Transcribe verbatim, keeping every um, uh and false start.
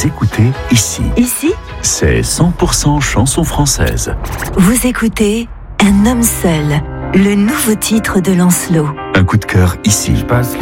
Vous écoutez ici. Ici, C'est cent pour cent chanson française. vous écoutez Un homme seul, le nouveau titre de Lancelot. Un coup de cœur ici. Je passe